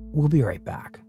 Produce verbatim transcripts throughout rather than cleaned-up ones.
We'll be right back.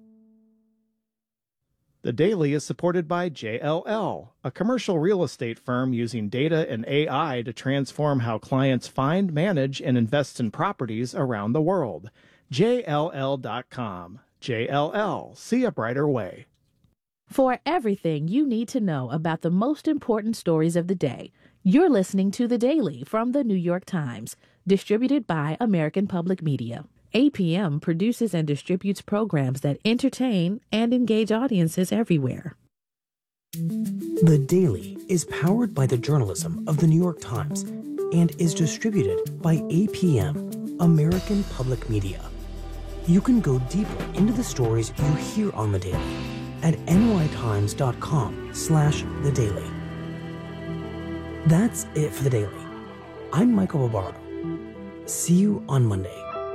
The Daily is supported by J L L, a commercial real estate firm using data and A I to transform how clients find, manage, and invest in properties around the world. J L L dot com. J L L. See a brighter way. For everything you need to know about the most important stories of the day, you're listening to The Daily from The New York Times, distributed by American Public Media. A P M produces and distributes programs that entertain and engage audiences everywhere. The Daily is powered by the journalism of The New York Times and is distributed by A P M, American Public Media. You can go deeper into the stories you hear on The Daily at nytimes.com slash The Daily. That's it for The Daily. I'm Michael Barbaro. See you on Monday.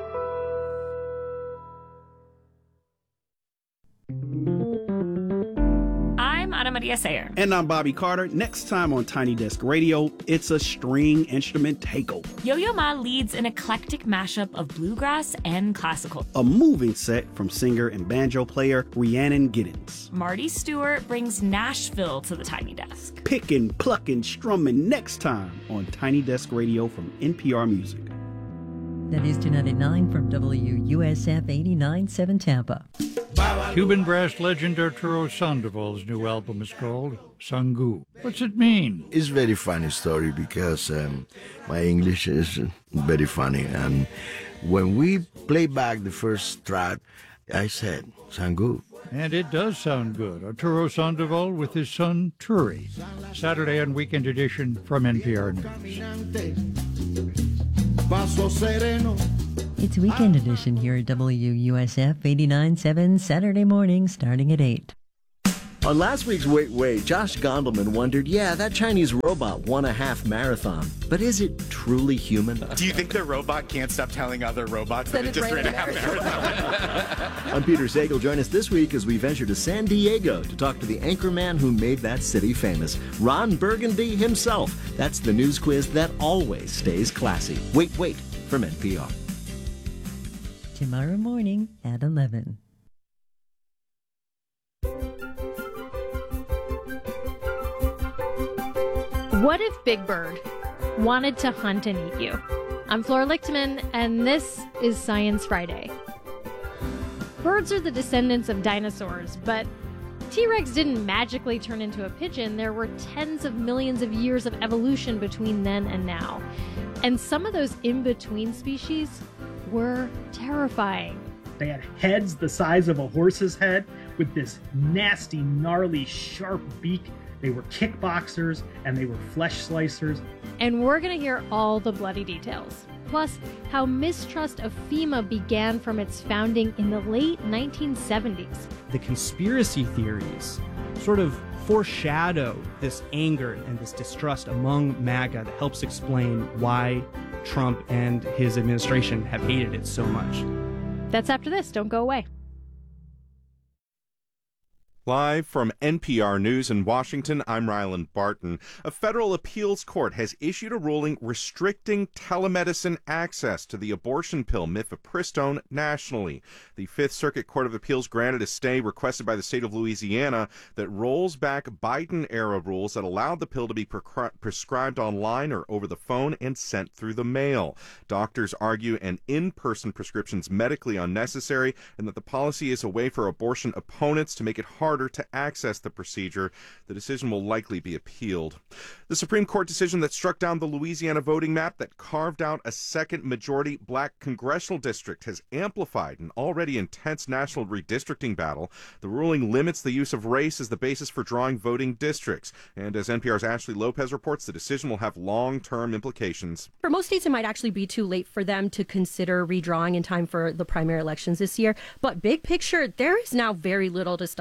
I'm Ana Maria Sayer. And I'm Bobby Carter. Next time on Tiny Desk Radio, it's a string instrument takeover. Yo-Yo Ma leads an eclectic mashup of bluegrass and classical. A moving set from singer and banjo player Rhiannon Giddens. Marty Stewart brings Nashville to the Tiny Desk. Picking, plucking, strumming next time on Tiny Desk Radio from N P R Music. That is two ninety-nine from W U S F eighty-nine point seven Tampa. Cuban brass legend Arturo Sandoval's new album is called Sangu. What's it mean? It's a very funny story because um, my English is very funny. And when we play back the first track, I said, Sangu. And it does sound good. Arturo Sandoval with his son, Turi. Saturday and Weekend Edition from N P R News. It's Weekend Edition here at W U S F eighty-nine point seven, Saturday morning starting at eight. On last week's Wait Wait, Josh Gondelman wondered, yeah, that Chinese robot won a half marathon, but is it truly human? Do you think the robot can't stop telling other robots that, that it just ran a half marathon? I'm Peter Sagal. Join us this week as we venture to San Diego to talk to the anchorman who made that city famous, Ron Burgundy himself. That's the news quiz that always stays classy. Wait Wait from N P R. Tomorrow morning at eleven. What if Big Bird wanted to hunt and eat you? I'm Flora Lichtman, and this is Science Friday. Birds are the descendants of dinosaurs, but T-Rex didn't magically turn into a pigeon. There were tens of millions of years of evolution between then and now. And some of those in-between species were terrifying. They had heads the size of a horse's head with this nasty, gnarly, sharp beak. They were kickboxers, and they were flesh slicers. And we're going to hear all the bloody details. Plus, how mistrust of FEMA began from its founding in the late nineteen seventies. The conspiracy theories sort of foreshadow this anger and this distrust among MAGA that helps explain why Trump and his administration have hated it so much. That's after this. Don't go away. Live from N P R News in Washington, I'm Ryland Barton. A federal appeals court has issued a ruling restricting telemedicine access to the abortion pill mifepristone nationally. The Fifth Circuit Court of Appeals granted a stay requested by the state of Louisiana that rolls back Biden-era rules that allowed the pill to be pre- prescribed online or over the phone and sent through the mail. Doctors argue an in-person prescription is medically unnecessary and that the policy is a way for abortion opponents to make it hard to access the procedure. The decision will likely be appealed. The Supreme Court decision that struck down the Louisiana voting map that carved out a second majority black congressional district has amplified an already intense national redistricting battle. The ruling limits the use of race as the basis for drawing voting districts. And as N P R's Ashley Lopez reports, the decision will have long-term implications. For most states, it might actually be too late for them to consider redrawing in time for the primary elections this year. But big picture, there is now very little to stop lawmakers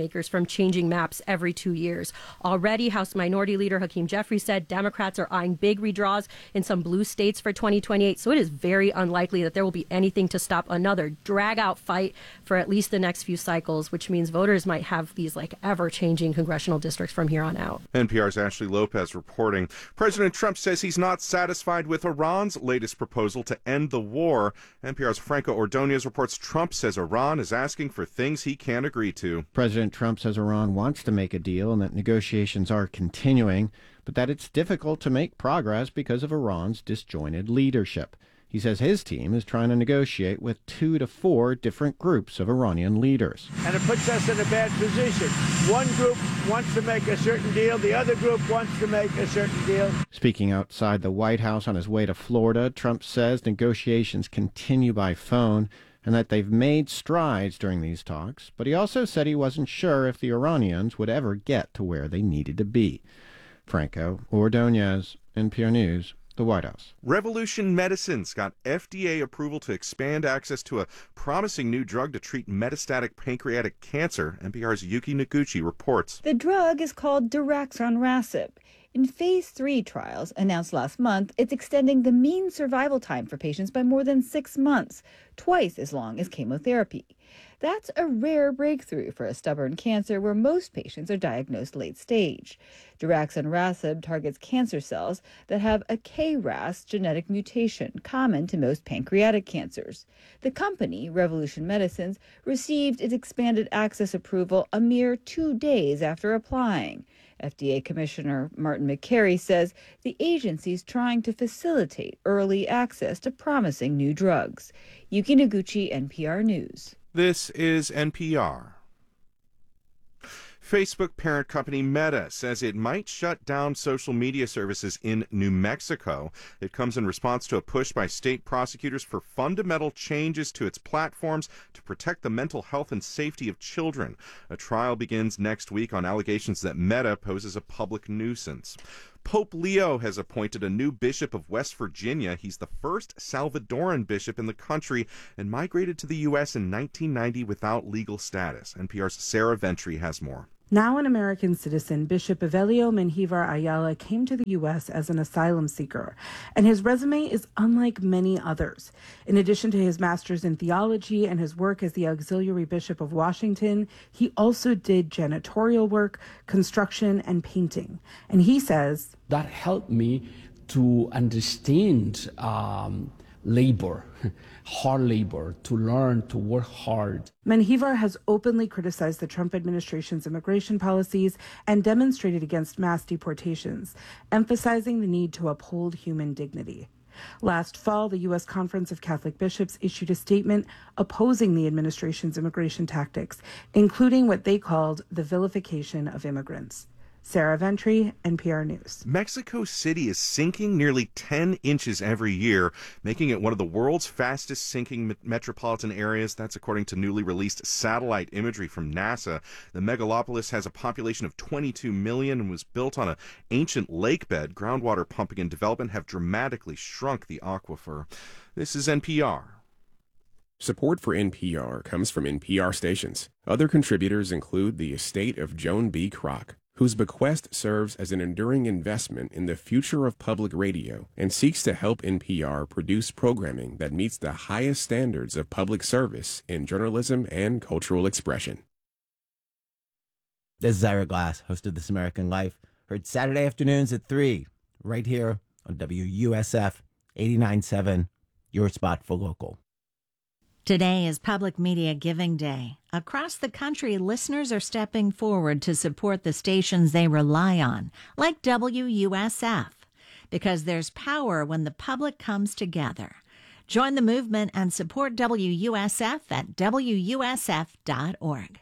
lawmakers from changing maps every two years. Already, House Minority Leader Hakeem Jeffries said Democrats are eyeing big redraws in some blue states for twenty twenty-eight, so it is very unlikely that there will be anything to stop another drag-out fight for at least the next few cycles, which means voters might have these like ever-changing congressional districts from here on out. N P R's Ashley Lopez reporting. President Trump says he's not satisfied with Iran's latest proposal to end the war. N P R's Franco Ordonez reports Trump says Iran is asking for things he can't agree to. President Trump says Iran wants to make a deal and that negotiations are continuing, but that it's difficult to make progress because of Iran's disjointed leadership. He says his team is trying to negotiate with two to four different groups of Iranian leaders. And it puts us in a bad position. One group wants to make a certain deal, the other group wants to make a certain deal. Speaking outside the White House on his way to Florida, Trump says negotiations continue by phone and that they've made strides during these talks, but he also said he wasn't sure if the Iranians would ever get to where they needed to be. Franco Ordonez, N P R News, the White House. Revolution Medicines got F D A approval to expand access to a promising new drug to treat metastatic pancreatic cancer. N P R's Yuki Noguchi reports. The drug is called daraxonrasib. In phase three trials announced last month, it's extending the mean survival time for patients by more than six months, twice as long as chemotherapy. That's a rare breakthrough for a stubborn cancer where most patients are diagnosed late stage. Daraxonrasib targets cancer cells that have a K R A S genetic mutation common to most pancreatic cancers. The company, Revolution Medicines, received its expanded access approval a mere two days after applying. F D A Commissioner Martin McCary says the agency's trying to facilitate early access to promising new drugs. Yuki Noguchi, N P R News. This is N P R. Facebook parent company Meta says it might shut down social media services in New Mexico. It comes in response to a push by state prosecutors for fundamental changes to its platforms to protect the mental health and safety of children. A trial begins next week on allegations that Meta poses a public nuisance. Pope Leo has appointed a new bishop of West Virginia. He's the first Salvadoran bishop in the country and migrated to the U S in nineteen ninety without legal status. N P R's Sarah Ventry has more. Now an American citizen, Bishop Evelio Menjivar Ayala came to the U S as an asylum seeker, and his resume is unlike many others. In addition to his master's in theology and his work as the auxiliary bishop of Washington, he also did janitorial work, construction, and painting. And he says, that helped me to understand um, labor, hard labor, to learn to work hard. Menjivar has openly criticized the Trump administration's immigration policies and demonstrated against mass deportations, emphasizing the need to uphold human dignity. Last fall, the U S Conference of Catholic Bishops issued a statement opposing the administration's immigration tactics, including what they called the vilification of immigrants. Sarah Ventry, N P R News. Mexico City is sinking nearly ten inches every year, making it one of the world's fastest sinking metropolitan areas. That's according to newly released satellite imagery from NASA. The megalopolis has a population of twenty-two million and was built on an ancient lake bed. Groundwater pumping and development have dramatically shrunk the aquifer. This is N P R. Support for N P R comes from N P R stations. Other contributors include the estate of Joan B. Kroc, whose bequest serves as an enduring investment in the future of public radio and seeks to help N P R produce programming that meets the highest standards of public service in journalism and cultural expression. This is Ira Glass, host of This American Life, heard Saturday afternoons at three, right here on W U S F eighty-nine point seven, your spot for local. Today is Public Media Giving Day. Across the country, listeners are stepping forward to support the stations they rely on, like W U S F, because there's power when the public comes together. Join the movement and support W U S F at W U S F dot org.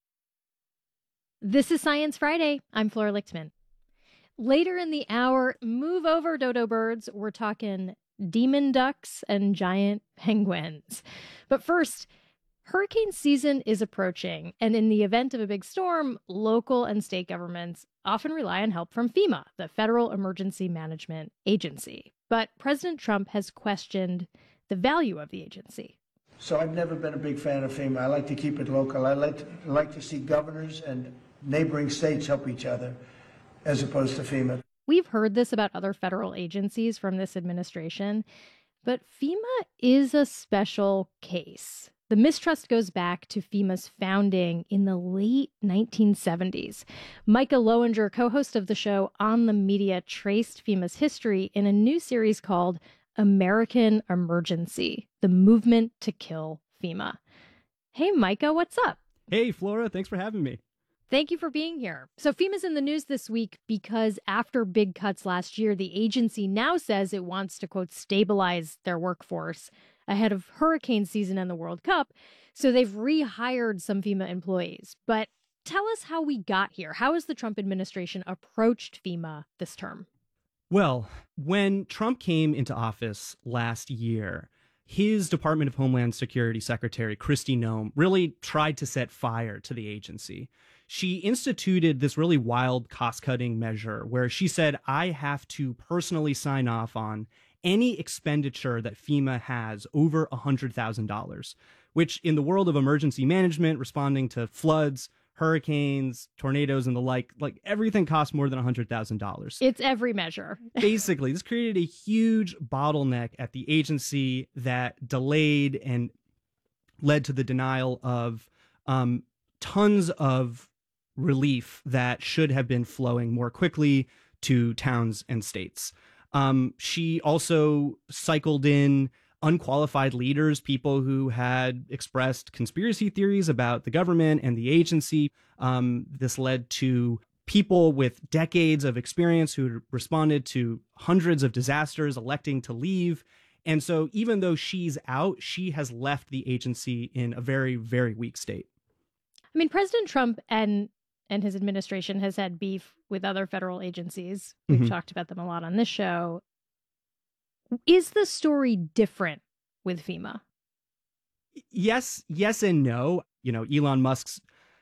This is Science Friday. I'm Flora Lichtman. Later in the hour, move over, dodo birds. We're talking demon ducks and giant penguins. But first, hurricane season is approaching, and in the event of a big storm, local and state governments often rely on help from FEMA, the Federal Emergency Management Agency. But President Trump has questioned the value of the agency. So I've never been a big fan of FEMA. I like to keep it local. I like to, like to see governors and neighboring states help each other as opposed to FEMA. We've heard this about other federal agencies from this administration, but FEMA is a special case. The mistrust goes back to FEMA's founding in the late nineteen seventies. Micah Lowinger, co-host of the show On the Media, traced FEMA's history in a new series called American Emergency, the movement to kill FEMA. Hey, Micah, what's up? Hey, Flora, thanks for having me. Thank you for being here. So FEMA's in the news this week because after big cuts last year, the agency now says it wants to, quote, stabilize their workforce ahead of hurricane season and the World Cup. So they've rehired some FEMA employees. But tell us how we got here. How has the Trump administration approached FEMA this term? Well, when Trump came into office last year, his Department of Homeland Security Secretary, Kristi Noem, really tried to set fire to the agency. She instituted this really wild cost-cutting measure where she said, I have to personally sign off on any expenditure that FEMA has over one hundred thousand dollars, which in the world of emergency management, responding to floods, hurricanes, tornadoes, and the like, like everything costs more than one hundred thousand dollars. It's every measure. Basically, this created a huge bottleneck at the agency that delayed and led to the denial of um, tons of relief that should have been flowing more quickly to towns and states. Um, she also cycled in unqualified leaders, people who had expressed conspiracy theories about the government and the agency. Um, this led to people with decades of experience who responded to hundreds of disasters electing to leave. And so even though she's out, she has left the agency in a very, very weak state. I mean, President Trump and and his administration has had beef with other federal agencies. We've Mhm. talked about them a lot on this show. Is the story different with FEMA? Yes, yes and no. You know, Elon Musk's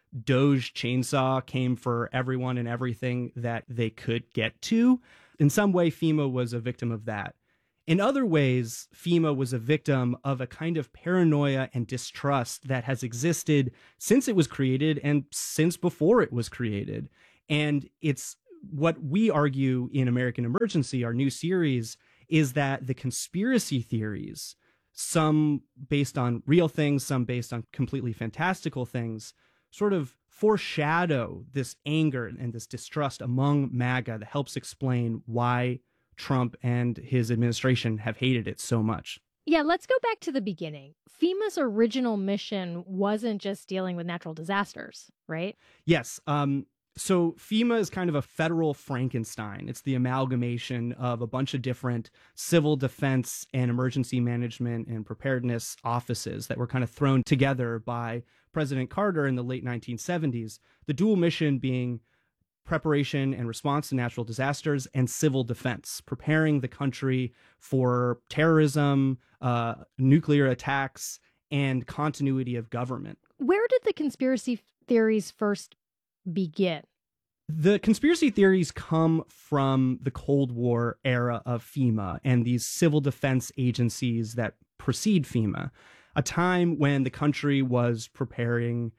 Doge chainsaw came for everyone and everything that they could get to. In some way, FEMA was a victim of that. In other ways, FEMA was a victim of a kind of paranoia and distrust that has existed since it was created and since before it was created. And it's what we argue in American Emergency, our new series, is that the conspiracy theories, some based on real things, some based on completely fantastical things, sort of foreshadow this anger and this distrust among MAGA that helps explain why Trump and his administration have hated it so much. Yeah, let's go back to the beginning. FEMA's original mission wasn't just dealing with natural disasters, right? Yes. Um, so FEMA is kind of a federal Frankenstein. It's the amalgamation of a bunch of different civil defense and emergency management and preparedness offices that were kind of thrown together by President Carter in the late nineteen seventies. The dual mission being preparation and response to natural disasters and civil defense, preparing the country for terrorism, uh, nuclear attacks, and continuity of government. Where did the conspiracy theories first begin? The conspiracy theories come from the Cold War era of FEMA and these civil defense agencies that precede FEMA, a time when the country was preparing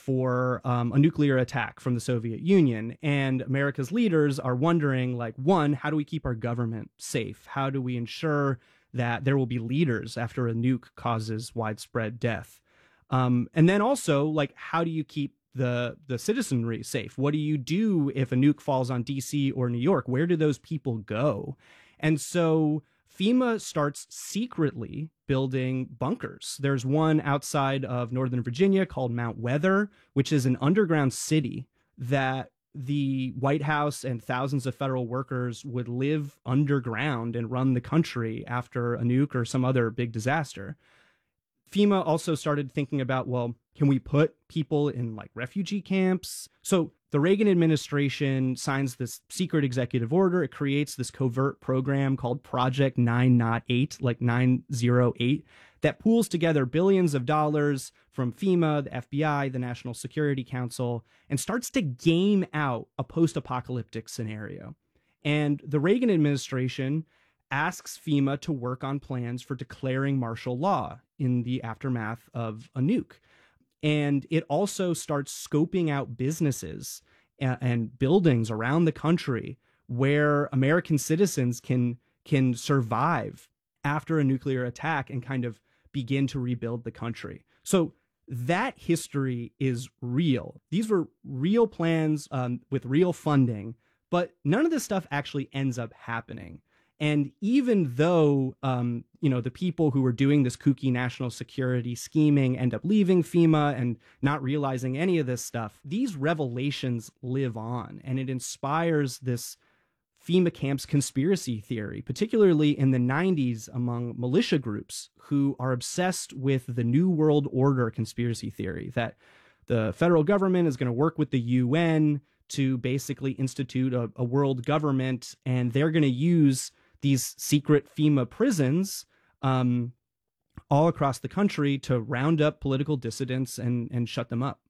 for um, a nuclear attack from the Soviet Union. And America's leaders are wondering, like, one, how do we keep our government safe? How do we ensure that there will be leaders after a nuke causes widespread death? Um, and then also, like, how do you keep the the citizenry safe? What do you do if a nuke falls on D C or New York? Where do those people go? And so FEMA starts secretly building bunkers. There's one outside of Northern Virginia called Mount Weather, which is an underground city that the White House and thousands of federal workers would live underground and run the country after a nuke or some other big disaster. FEMA also started thinking about, well, can we put people in like refugee camps? So the Reagan administration signs this secret executive order. It creates this covert program called Project nine not eight, like nine oh eight, that pools together billions of dollars from FEMA, the F B I, the National Security Council, and starts to game out a post-apocalyptic scenario. And the Reagan administration asks FEMA to work on plans for declaring martial law in the aftermath of a nuke. And it also starts scoping out businesses and, and buildings around the country where American citizens can can survive after a nuclear attack and kind of begin to rebuild the country. So that history is real. These were real plans um, with real funding, but none of this stuff actually ends up happening. And even though, um, you know, the people who were doing this kooky national security scheming end up leaving FEMA and not realizing any of this stuff, these revelations live on, and it inspires this FEMA camps conspiracy theory, particularly in the nineties among militia groups who are obsessed with the New World Order conspiracy theory, that the federal government is going to work with the U N to basically institute a, a world government, and they're going to use these secret FEMA prisons um, all across the country to round up political dissidents and, and shut them up.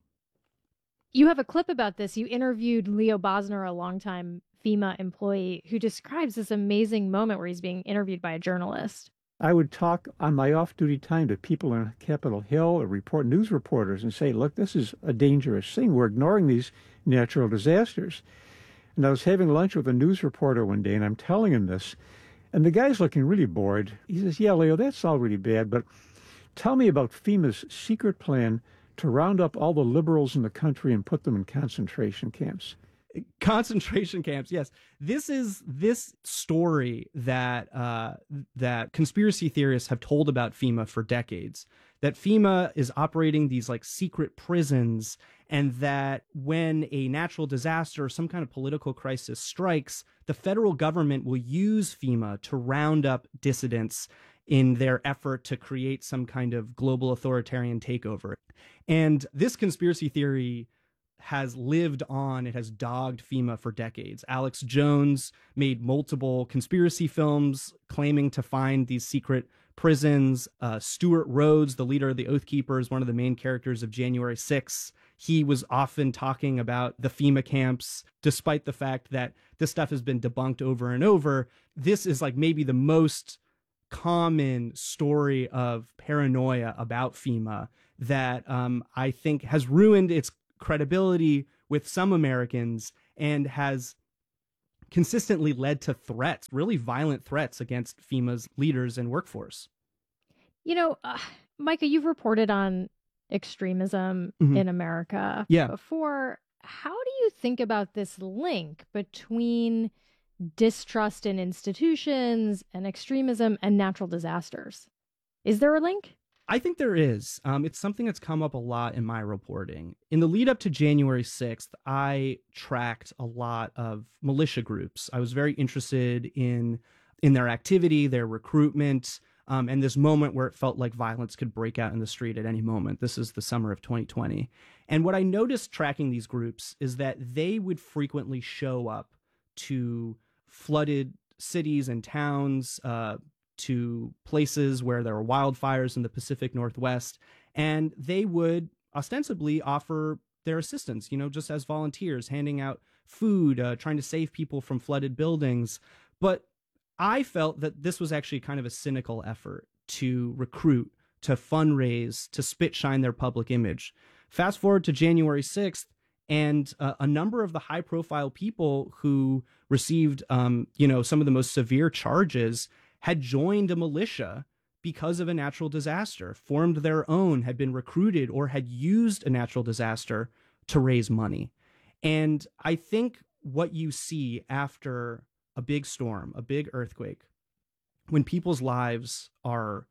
You have a clip about this. You interviewed Leo Bosner, a longtime FEMA employee, who describes this amazing moment where he's being interviewed by a journalist. I would talk on my off-duty time to people on Capitol Hill or report news reporters and say, look, this is a dangerous thing. We're ignoring these natural disasters. And I was having lunch with a news reporter one day, and I'm telling him this, and the guy's looking really bored. He says, yeah, Leo, that's all really bad, but tell me about FEMA's secret plan to round up all the liberals in the country and put them in concentration camps. Concentration camps, yes. This is this story that uh, that conspiracy theorists have told about FEMA for decades. That FEMA is operating these like secret prisons, and that when a natural disaster or some kind of political crisis strikes, the federal government will use FEMA to round up dissidents in their effort to create some kind of global authoritarian takeover. And this conspiracy theory has lived on. It has dogged FEMA for decades. Alex Jones made multiple conspiracy films claiming to find these secret prisons. Uh, Stuart Rhodes, the leader of the Oath Keepers, one of the main characters of January sixth, he was often talking about the FEMA camps, despite the fact that this stuff has been debunked over and over. This is like maybe the most common story of paranoia about FEMA that um, I think has ruined its credibility with some Americans and has consistently led to threats, really violent threats against FEMA's leaders and workforce. You know, uh, Micah, you've reported on extremism Mhm. in America Yeah. before. How do you think about this link between distrust in institutions and extremism and natural disasters? Is there a link? I think there is. Um, it's something that's come up a lot in my reporting. In the lead up to January sixth, I tracked a lot of militia groups. I was very interested in in their activity, their recruitment, um, and this moment where it felt like violence could break out in the street at any moment. This is the summer of twenty twenty. And what I noticed tracking these groups is that they would frequently show up to flooded cities and towns, uh, to places where there were wildfires in the Pacific Northwest, and they would ostensibly offer their assistance, you know, just as volunteers, handing out food, uh, trying to save people from flooded buildings. But I felt that this was actually kind of a cynical effort to recruit, to fundraise, to spit shine their public image. Fast forward to January sixth, and uh, a number of the high profile people who received, um, you know, some of the most severe charges had joined a militia because of a natural disaster, formed their own, had been recruited, or had used a natural disaster to raise money. And I think what you see after a big storm, a big earthquake, when people's lives are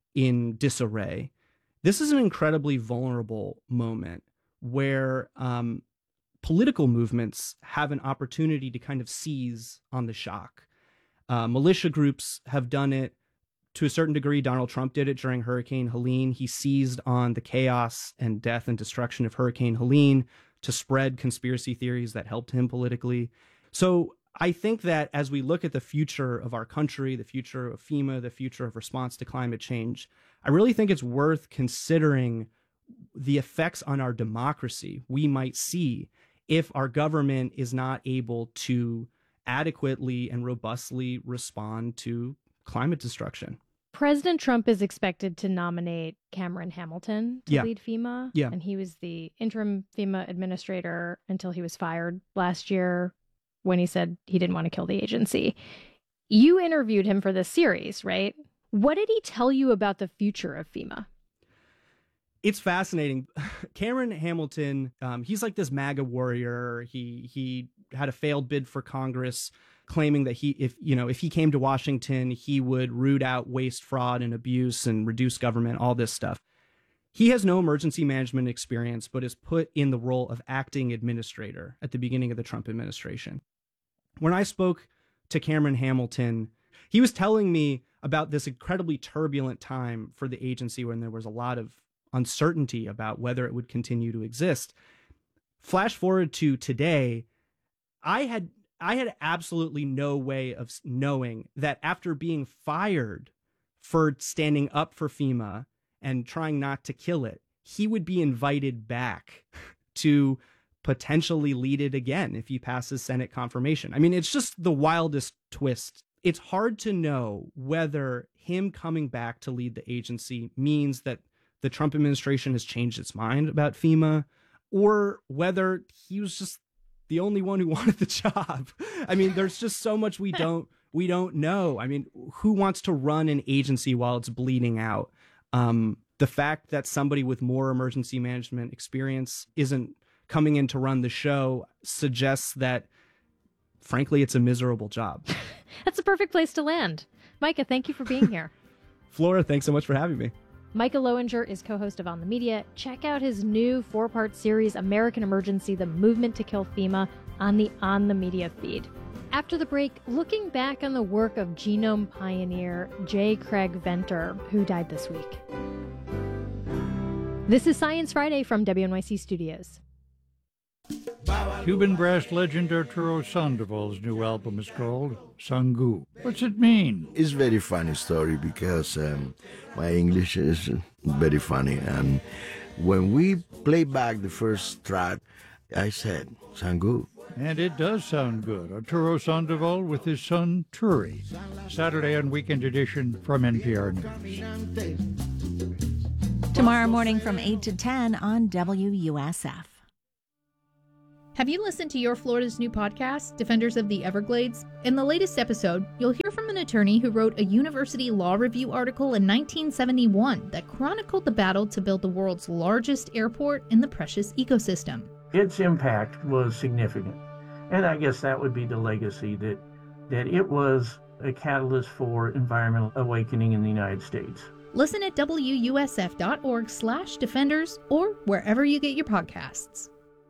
in disarray, this is an incredibly vulnerable moment where um, political movements have an opportunity to kind of seize on the shock. Uh, militia groups have done it to a certain degree. Donald Trump did it during Hurricane Helene. He seized on the chaos and death and destruction of Hurricane Helene to spread conspiracy theories that helped him politically. So I think that as we look at the future of our country, the future of FEMA, the future of response to climate change, I really think it's worth considering the effects on our democracy we might see if our government is not able to adequately and robustly respond to climate destruction. President Trump is expected to nominate Cameron Hamilton to Yeah. lead FEMA. Yeah. And he was the interim FEMA administrator until he was fired last year when he said he didn't want to kill the agency. You interviewed him for this series, right? What did he tell you about the future of FEMA? It's fascinating. Cameron Hamilton, um, he's like this MAGA warrior. He he had a failed bid for Congress, claiming that he, if you know, if he came to Washington, he would root out waste, fraud, and abuse, and reduce government. All this stuff. He has no emergency management experience, but is put in the role of acting administrator at the beginning of the Trump administration. When I spoke to Cameron Hamilton, he was telling me about this incredibly turbulent time for the agency when there was a lot of uncertainty about whether it would continue to exist. Flash forward to today, I had I had absolutely no way of knowing that after being fired for standing up for FEMA and trying not to kill it, he would be invited back to potentially lead it again if he passes Senate confirmation. I mean, it's just the wildest twist. It's hard to know whether him coming back to lead the agency means that the Trump administration has changed its mind about FEMA, or whether he was just the only one who wanted the job. I mean, there's just so much we don't we don't know. I mean, who wants to run an agency while it's bleeding out? Um, the fact that somebody with more emergency management experience isn't coming in to run the show suggests that, frankly, it's a miserable job. That's a perfect place to land. Micah, thank you for being here. Flora, thanks so much for having me. Micah Loewinger is co-host of On the Media. Check out his new four-part series, American Emergency, The Movement to Kill FEMA, on the On the Media feed. After the break, looking back on the work of genome pioneer J. Craig Venter, who died this week. This is Science Friday from W N Y C Studios. Cuban brass legend Arturo Sandoval's new album is called Sangu. What's it mean? It's very funny story because um, my English is very funny. And when we played back the first track, I said, Sangu. And it does sound good. Arturo Sandoval with his son, Turi. Saturday and Weekend Edition from N P R News. Tomorrow morning from eight to ten on W U S F. Have you listened to Your Florida's new podcast, Defenders of the Everglades? In the latest episode, you'll hear from an attorney who wrote a University Law Review article in nineteen seventy-one that chronicled the battle to build the world's largest airport in the precious ecosystem. Its impact was significant, and I guess that would be the legacy, that, that it was a catalyst for environmental awakening in the United States. Listen at W U S F dot org slash defenders or wherever you get your podcasts.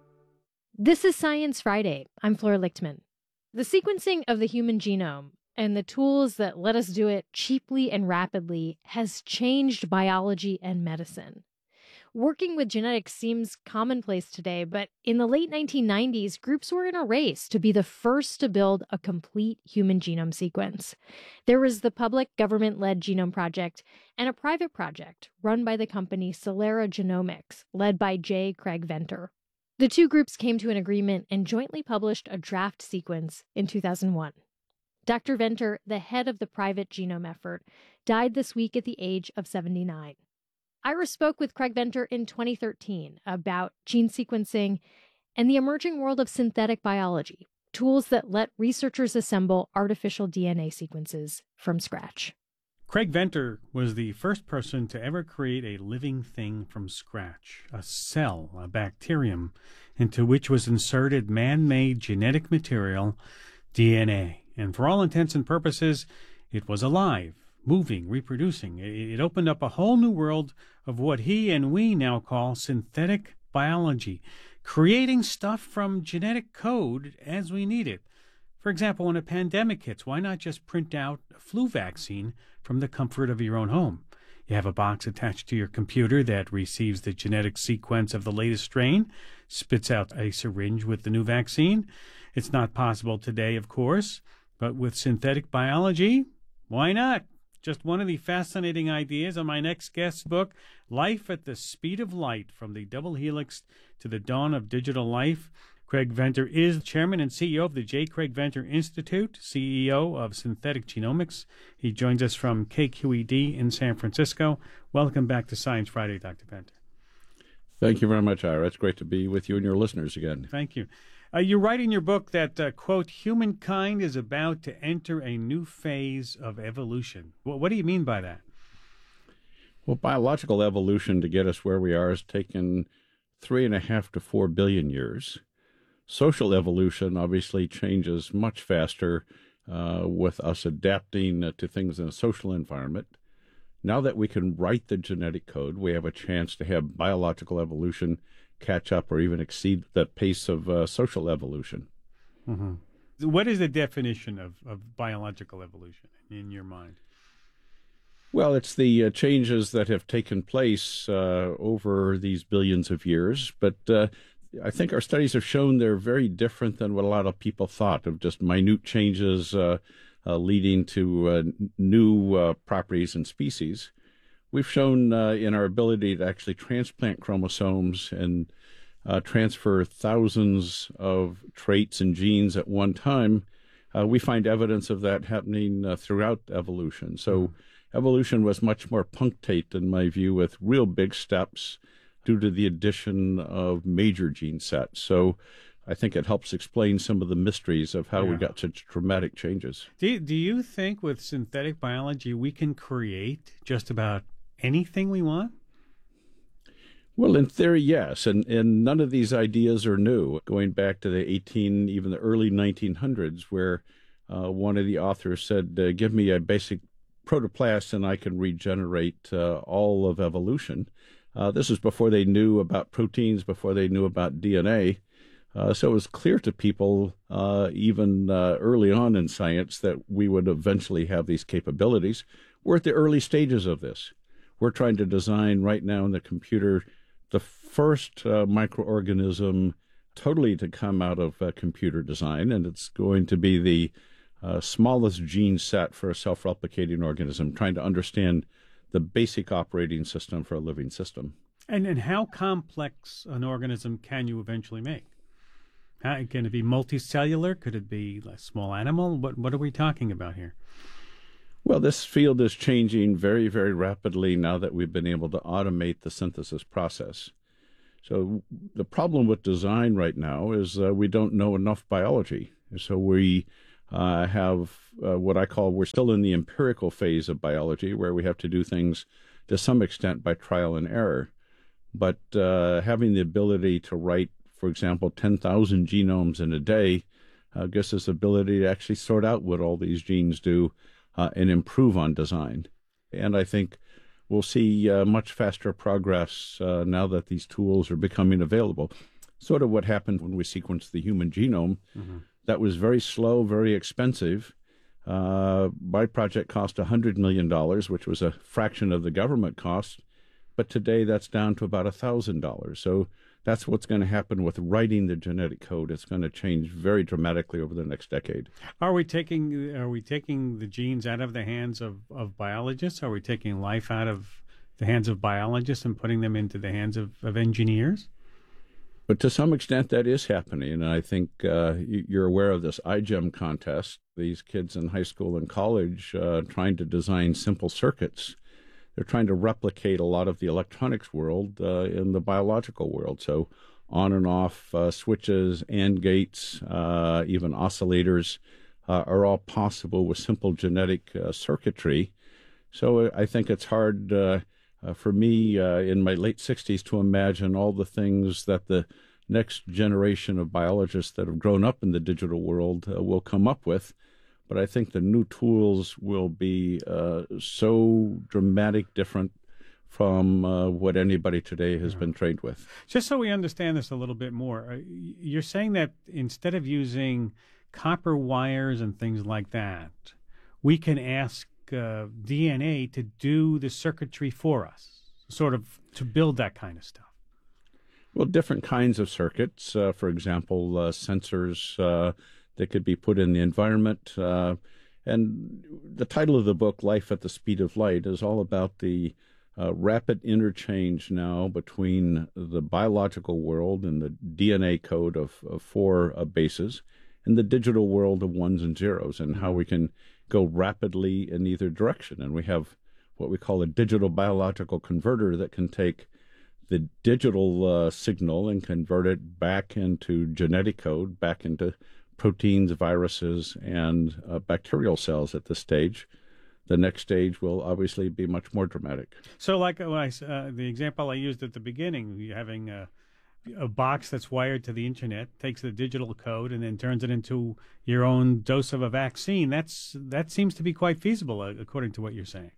This is Science Friday. I'm Flora Lichtman. The sequencing of the human genome and the tools that let us do it cheaply and rapidly has changed biology and medicine. Working with genetics seems commonplace today, but in the late nineteen nineties, groups were in a race to be the first to build a complete human genome sequence. There was the public government-led Genome Project and a private project run by the company Celera Genomics, led by J. Craig Venter. The two groups came to an agreement and jointly published a draft sequence in two thousand one. Doctor Venter, the head of the private genome effort, died this week at the age of seventy-nine. Ira spoke with Craig Venter in twenty thirteen about gene sequencing and the emerging world of synthetic biology, tools that let researchers assemble artificial D N A sequences from scratch. Craig Venter was the first person to ever create a living thing from scratch, a cell, a bacterium, into which was inserted man-made genetic material, D N A. And for all intents and purposes, it was alive, moving, reproducing. It opened up a whole new world of what he and we now call synthetic biology, creating stuff from genetic code as we need it. For example, when a pandemic hits, why not just print out a flu vaccine from the comfort of your own home? You have a box attached to your computer that receives the genetic sequence of the latest strain, spits out a syringe with the new vaccine. It's not possible today, of course, but with synthetic biology, why not? Just one of the fascinating ideas on my next guest's book, Life at the Speed of Light, From the Double Helix to the Dawn of Digital Life. Craig Venter is chairman and C E O of the J. Craig Venter Institute, C E O of Synthetic Genomics. He joins us from K Q E D in San Francisco. Welcome back to Science Friday, Doctor Venter. Thank you very much, Ira. It's great to be with you and your listeners again. Thank you. Uh, you write in your book that, uh, quote, humankind is about to enter a new phase of evolution. Well, what do you mean by that? Well, biological evolution to get us where we are has taken three and a half to four billion years. Social evolution obviously changes much faster uh, with us adapting uh, to things in a social environment. Now that we can write the genetic code, we have a chance to have biological evolution catch up or even exceed the pace of uh, social evolution. Mm-hmm. What is the definition of, of biological evolution in your mind? Well, it's the uh, changes that have taken place uh, over these billions of years, but uh, I think our studies have shown they're very different than what a lot of people thought, of just minute changes uh, uh, leading to uh, new uh, properties and species. We've shown uh, in our ability to actually transplant chromosomes and uh, transfer thousands of traits and genes at one time, uh, we find evidence of that happening uh, throughout evolution. So mm. evolution was much more punctate, in my view, with real big steps due to the addition of major gene sets. So I think it helps explain some of the mysteries of how yeah. we got such dramatic changes. Do, do you think with synthetic biology we can create just about anything we want? Well, in theory, yes. And, and none of these ideas are new. Going back to the eighteen, even the early nineteen hundreds, where uh, one of the authors said, uh, give me a basic protoplast and I can regenerate uh, all of evolution. Uh, this is before they knew about proteins, before they knew about D N A. Uh, so it was clear to people, uh, even uh, early on in science, that we would eventually have these capabilities. We're at the early stages of this. We're trying to design right now in the computer the first uh, microorganism totally to come out of uh, computer design, and it's going to be the uh, smallest gene set for a self-replicating organism, trying to understand the basic operating system for a living system. And and how complex an organism can you eventually make? How, can it be multicellular? Could it be a small animal? What what are we talking about here? Well, this field is changing very, very rapidly now that we've been able to automate the synthesis process. So the problem with design right now is uh, we don't know enough biology. So we uh, have uh, what I call, we're still in the empirical phase of biology, where we have to do things to some extent by trial and error. But uh, having the ability to write, for example, ten thousand genomes in a day uh, gives us the ability to actually sort out what all these genes do uh, and improve on design. And I think we'll see uh, much faster progress uh, now that these tools are becoming available. Sort of what happened when we sequenced the human genome. Mm-hmm. That was very slow, very expensive. Uh, my project cost one hundred million dollars, which was a fraction of the government cost. But today that's down to about one thousand dollars. So that's what's going to happen with writing the genetic code. It's going to change very dramatically over the next decade. Are we taking are we taking the genes out of the hands of, of biologists? Are we taking life out of the hands of biologists and putting them into the hands of, of engineers? But to some extent that is happening. And I think uh, you're aware of this I GEM contest. These kids in high school and college uh, trying to design simple circuits. They're trying to replicate a lot of the electronics world uh, in the biological world. So on and off uh, switches, AND gates, uh, even oscillators uh, are all possible with simple genetic uh, circuitry. So I think it's hard uh, uh, for me uh, in my late sixties to imagine all the things that the next generation of biologists that have grown up in the digital world uh, will come up with. But I think the new tools will be uh, so dramatic different from uh, what anybody today has been trained with. Just so we understand this a little bit more, you're saying that instead of using copper wires and things like that, we can ask uh, D N A to do the circuitry for us, sort of to build that kind of stuff. Well, different kinds of circuits, uh, for example, uh, sensors, uh, that could be put in the environment. Uh, and the title of the book, Life at the Speed of Light, is all about the uh, rapid interchange now between the biological world and the D N A code of, of four uh, bases and the digital world of ones and zeros, and how we can go rapidly in either direction. And we have what we call a digital biological converter that can take the digital uh, signal and convert it back into genetic code, back into proteins, viruses, and uh, bacterial cells at this stage. The next stage will obviously be much more dramatic. So like uh, I, uh, the example I used at the beginning, you having a, a box that's wired to the internet, takes the digital code and then turns it into your own dose of a vaccine. That's that seems to be quite feasible, uh, according to what you're saying.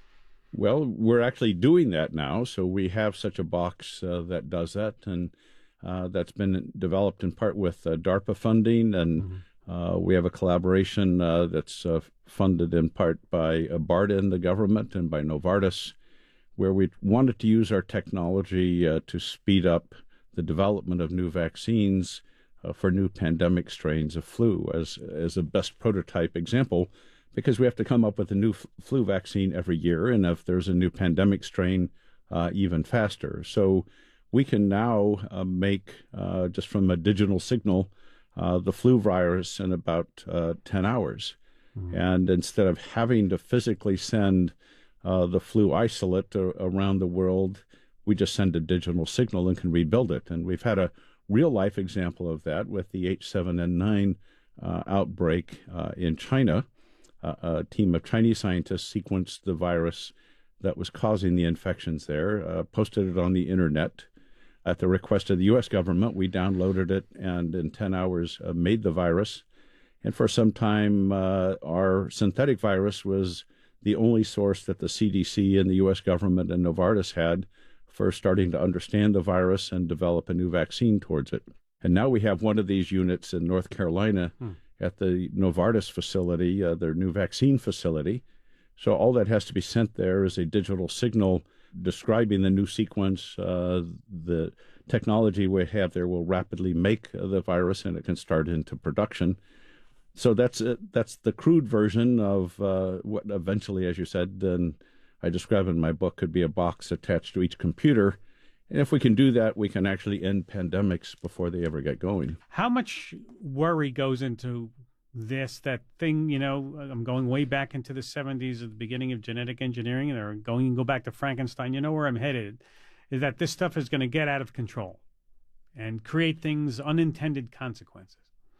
Well, we're actually doing that now. So we have such a box uh, that does that, and uh, that's been developed in part with uh, DARPA funding, and mm-hmm. uh, we have a collaboration uh, that's uh, funded in part by uh, BARDA and the government and by Novartis, where we wanted to use our technology uh, to speed up the development of new vaccines uh, for new pandemic strains of flu as as a best prototype example, because we have to come up with a new f- flu vaccine every year, and if there's a new pandemic strain, uh, even faster. So we can now uh, make, uh, just from a digital signal, uh, the flu virus in about uh, ten hours. Mm-hmm. And instead of having to physically send uh, the flu isolate uh, around the world, we just send a digital signal and can rebuild it. And we've had a real-life example of that with the H seven N nine uh, outbreak uh, in China. Uh, a team of Chinese scientists sequenced the virus that was causing the infections there, uh, posted it on the internet. At the request of the U S government, we downloaded it and in ten hours uh, made the virus. And for some time, uh, our synthetic virus was the only source that the C D C and the U S government and Novartis had for starting to understand the virus and develop a new vaccine towards it. And now we have one of these units in North Carolina hmm. at the Novartis facility, uh, their new vaccine facility. So all that has to be sent there is a digital signal describing the new sequence. Uh, the technology we have there will rapidly make uh, the virus, and it can start into production. So that's uh, that's the crude version of uh, what eventually, as you said, then I describe in my book, could be a box attached to each computer. And if we can do that, we can actually end pandemics before they ever get going. How much worry goes into this, that thing, you know, I'm going way back into the seventies at the beginning of genetic engineering, and they're going to go back to Frankenstein. You know where I'm headed, is that this stuff is going to get out of control and create things, unintended consequences.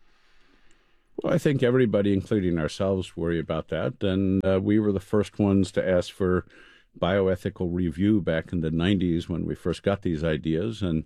Well, I think everybody, including ourselves, worry about that. And uh, we were the first ones to ask for bioethical review back in the nineties when we first got these ideas. And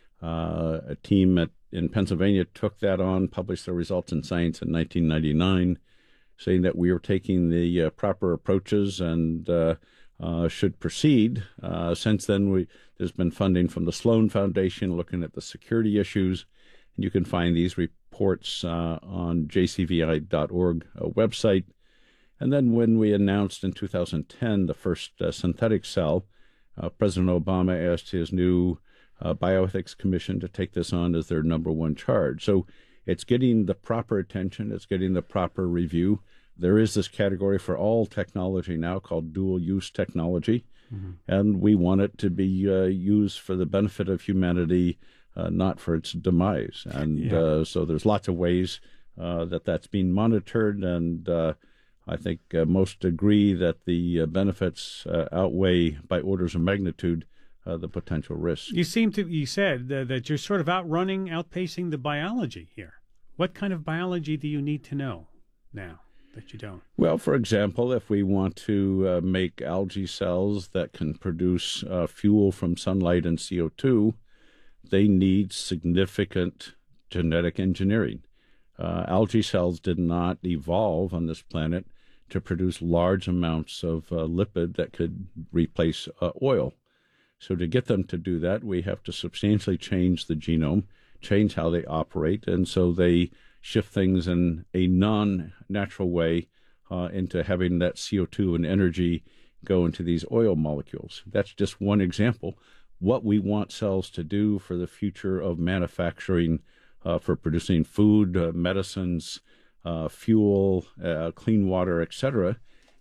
uh, a team at, in Pennsylvania took that on, published the results in Science in nineteen ninety-nine, saying that we were taking the uh, proper approaches and uh, uh, should proceed. Uh, since then, we, there's been funding from the Sloan Foundation looking at the security issues. And you can find these reports uh, on j c v i dot org uh, website. And then when we announced in two thousand ten the first uh, synthetic cell, uh, President Obama asked his new uh, Bioethics Commission to take this on as their number one charge. So it's getting the proper attention. It's getting the proper review. There is this category for all technology now called dual-use technology, mm-hmm. and we want it to be uh, used for the benefit of humanity, uh, not for its demise. And yeah. uh, so there's lots of ways uh, that that's being monitored, and uh, I think uh, most agree that the uh, benefits uh, outweigh by orders of magnitude uh, the potential risks. You seem to, you said uh, that you're sort of outrunning, outpacing the biology here. What kind of biology do you need to know now that you don't? Well, for example, if we want to uh, make algae cells that can produce uh, fuel from sunlight and C O two, they need significant genetic engineering. Uh, algae cells did not evolve on this planet to produce large amounts of uh, lipid that could replace uh, oil. So to get them to do that, we have to substantially change the genome, change how they operate, and so they shift things in a non-natural way uh, into having that C O two and energy go into these oil molecules. That's just one example. What we want cells to do for the future of manufacturing, uh, for producing food, uh, medicines, uh, fuel, uh, clean water, et cetera,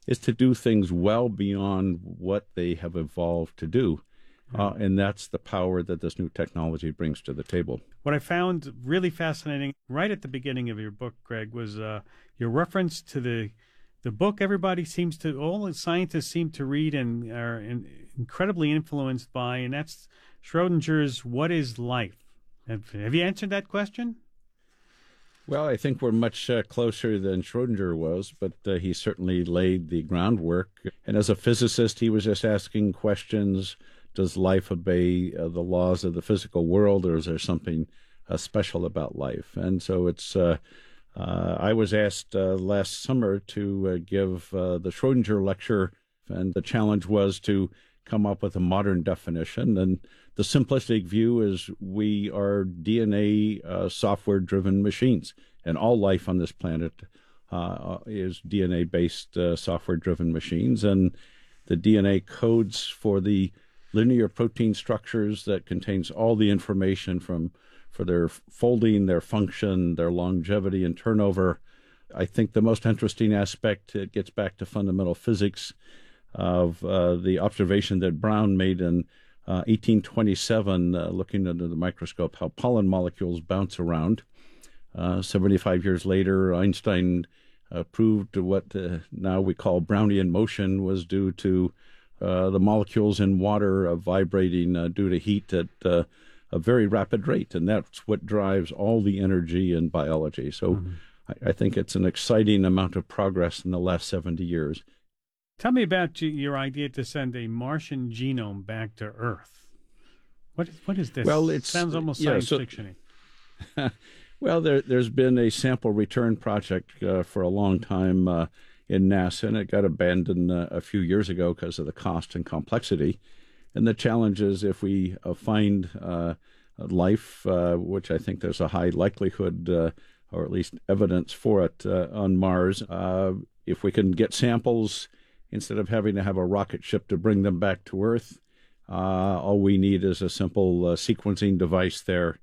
is to do things well beyond what they have evolved to do. Uh, and that's the power that this new technology brings to the table. What I found really fascinating right at the beginning of your book, Greg, was uh, your reference to the the book everybody seems to, all the scientists seem to read and are in, incredibly influenced by, and that's Schrodinger's What is Life? Have, have you answered that question? Well, I think we're much uh, closer than Schrodinger was, but uh, he certainly laid the groundwork. And as a physicist, he was just asking questions. Does life obey uh, the laws of the physical world, or is there something uh, special about life? And so it's, uh, uh, I was asked uh, last summer to uh, give uh, the Schrodinger lecture, and the challenge was to come up with a modern definition. And the simplistic view is we are D N A uh, software-driven machines, and all life on this planet uh, is D N A-based uh, software-driven machines. And the D N A codes for the linear protein structures that contains all the information from for their folding, their function, their longevity and turnover. I think the most interesting aspect, it gets back to fundamental physics, of uh, the observation that Brown made in uh, eighteen twenty-seven, uh, looking under the microscope, how pollen molecules bounce around. Uh, seventy-five years later, Einstein uh, proved what uh, now we call Brownian motion was due to uh, the molecules in water uh, vibrating uh, due to heat at uh, a very rapid rate, and that's what drives all the energy in biology. So mm-hmm. I, I think it's an exciting amount of progress in the last seventy years. Tell me about your idea to send a Martian genome back to Earth. What is, what is this? Well, it sounds almost yeah, science so, fiction-y. Well, there, there's been a sample return project uh, for a long time uh, in NASA, and it got abandoned uh, a few years ago because of the cost and complexity. And the challenge is if we uh, find uh, life, uh, which I think there's a high likelihood, uh, or at least evidence for it uh, on Mars, uh, if we can get samples instead of having to have a rocket ship to bring them back to Earth, uh, all we need is a simple uh, sequencing device there.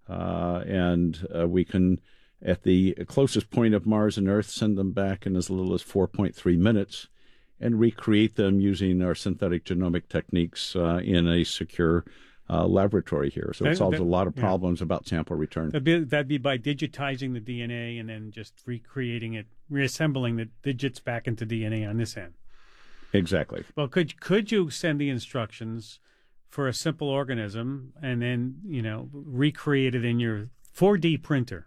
Uh, and uh, we can, at the closest point of Mars and Earth, send them back in as little as four point three minutes and recreate them using our synthetic genomic techniques uh, in a secure uh, laboratory here. So it That- solves that- a lot of yeah. problems about sample return. That'd be, that'd be by digitizing the D N A and then just recreating it, reassembling the digits back into D N A on this end. Exactly. Well, could could you send the instructions for a simple organism and then, you know, recreate it in your four D printer?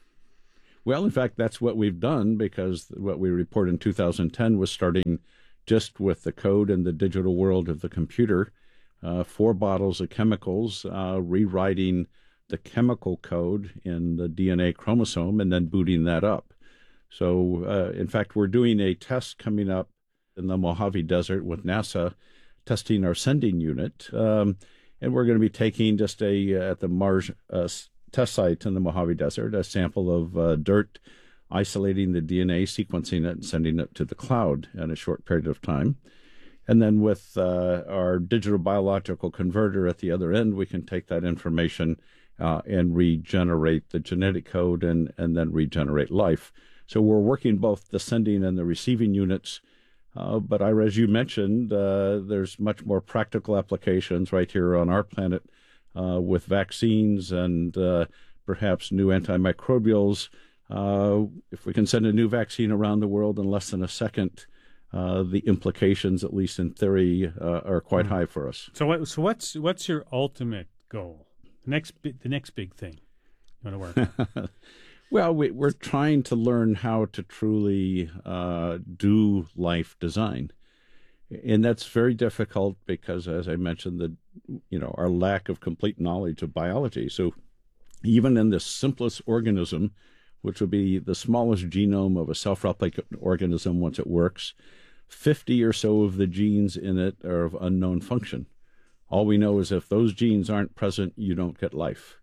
Well, in fact, that's what we've done, because what we reported in two thousand ten was starting just with the code in the digital world of the computer, uh, four bottles of chemicals, uh, rewriting the chemical code in the D N A chromosome and then booting that up. So, uh, in fact, we're doing a test coming up in the Mojave Desert with NASA, testing our sending unit. Um, and we're going to be taking just a, uh, at the Mars uh, test site in the Mojave Desert, a sample of uh, dirt, isolating the D N A, sequencing it, and sending it to the cloud in a short period of time. And then with uh, our digital biological converter at the other end, we can take that information uh, and regenerate the genetic code and, and then regenerate life. So we're working both the sending and the receiving units. Uh, but I, as you mentioned, uh, there's much more practical applications right here on our planet uh, with vaccines and uh, perhaps new antimicrobials. Uh, if we can send a new vaccine around the world in less than a second, uh, the implications, at least in theory, uh, are quite Mm. high for us. So, what, so what's what's your ultimate goal? The next bi- the next big thing you want to work on? Well, we, we're trying to learn how to truly uh, do life design, and that's very difficult because, as I mentioned, the you know our lack of complete knowledge of biology. So, even in the simplest organism, which would be the smallest genome of a self-replicating organism once it works, fifty or so of the genes in it are of unknown function. All we know is if those genes aren't present, you don't get life.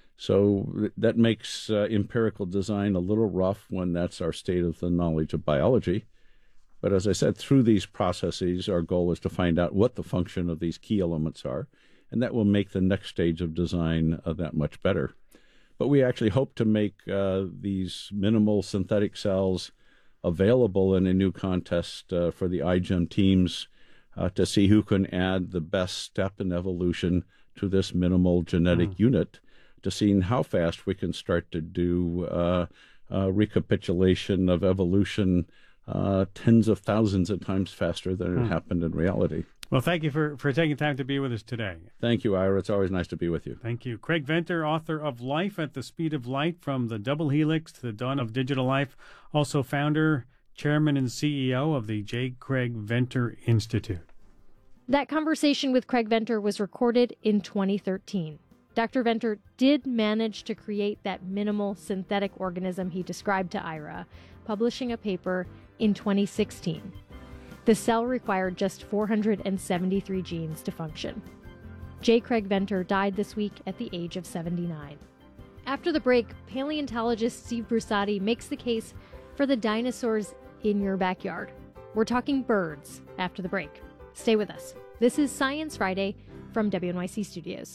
So that makes uh, empirical design a little rough when that's our state of the knowledge of biology. But as I said, through these processes, our goal is to find out what the function of these key elements are, and that will make the next stage of design uh, that much better. But we actually hope to make uh, these minimal synthetic cells available in a new contest uh, for the iGEM teams uh, to see who can add the best step in evolution to this minimal genetic mm. unit, to seeing how fast we can start to do uh, uh, recapitulation of evolution uh, tens of thousands of times faster than it mm. happened in reality. Well, thank you for, for taking time to be with us today. Thank you, Ira. It's always nice to be with you. Thank you. Craig Venter, author of Life at the Speed of Light, From the Double Helix to the Dawn of Digital Life, also founder, chairman, and C E O of the J. Craig Venter Institute. That conversation with Craig Venter was recorded in twenty thirteen. Doctor Venter did manage to create that minimal synthetic organism he described to Ira, publishing a paper in twenty sixteen. The cell required just four hundred seventy-three genes to function. J. Craig Venter died this week at the age of seventy-nine. After the break, paleontologist Steve Brusati makes the case for the dinosaurs in your backyard. We're talking birds after the break. Stay with us. This is Science Friday from W N Y C Studios.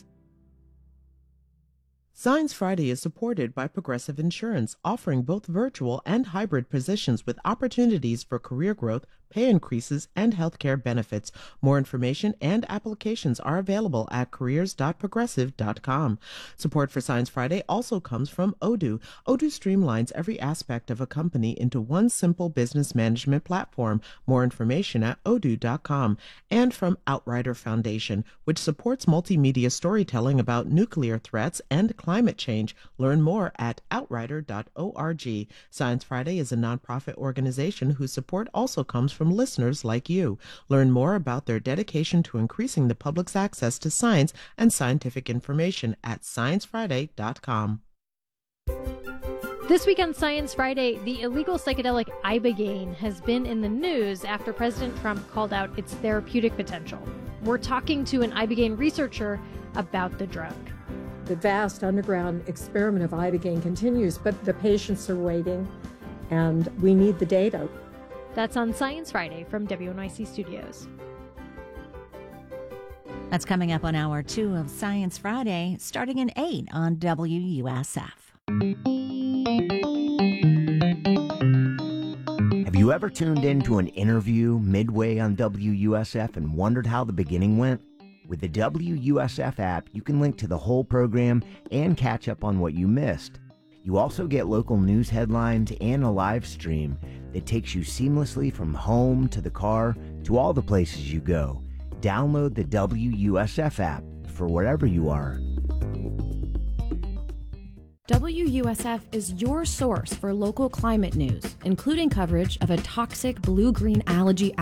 Science Friday is supported by Progressive Insurance, offering both virtual and hybrid positions with opportunities for career growth, pay increases, and healthcare benefits. More information and applications are available at careers dot progressive dot com. Support for Science Friday also comes from Odoo. Odoo streamlines every aspect of a company into one simple business management platform. More information at odoo dot com. And from Outrider Foundation, which supports multimedia storytelling about nuclear threats and climate change. Learn more at outrider dot org. Science Friday is a nonprofit organization whose support also comes from listeners like you. Learn more about their dedication to increasing the public's access to science and scientific information at science friday dot com. This week on Science Friday, the illegal psychedelic ibogaine has been in the news after President Trump called out its therapeutic potential. We're talking to an ibogaine researcher about the drug. The vast underground experiment of ibogaine continues, but the patients are waiting, and we need the data. That's on Science Friday from W N Y C Studios. That's coming up on hour two of Science Friday, starting at eight on W U S F. Have you ever tuned into an interview midway on W U S F and wondered how the beginning went? With the W U S F app, you can link to the whole program and catch up on what you missed. You also get local news headlines and a live stream that takes you seamlessly from home to the car to all the places you go. Download the W U S F app for wherever you are. W U S F is your source for local climate news, including coverage of a toxic blue-green algae